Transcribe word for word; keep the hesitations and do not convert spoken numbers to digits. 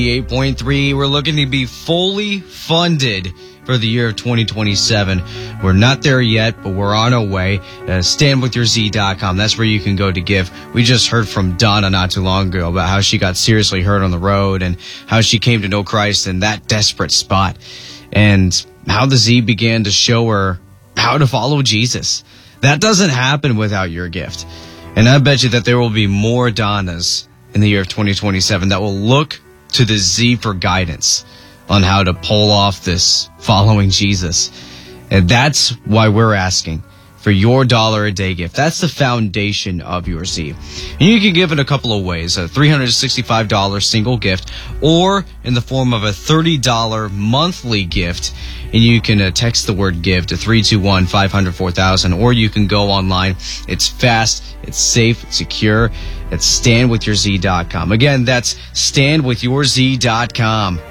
eight point three, we're looking to be fully funded for the year of twenty twenty-seven. We're not there yet, but we're on our way. Uh, stand with your z dot com. That's where you can go to give. We just heard from Donna not too long ago about how she got seriously hurt on the road and how she came to know Christ in that desperate spot, and how the Z began to show her how to follow Jesus. That doesn't happen without your gift. And I bet you that there will be more Donnas in the year of twenty twenty-seven that will look to the Z for guidance on how to pull off this following Jesus. And that's why we're asking for your dollar a day gift. That's the foundation of your Z. And you can give in a couple of ways: a three hundred sixty-five dollars single gift, or in the form of a thirty dollars monthly gift. And you can uh, text the word give to three two one, five hundred, four thousand, or you can go online. It's fast, it's safe, it's secure. It's stand with your z dot com. Again, that's stand with your z dot com.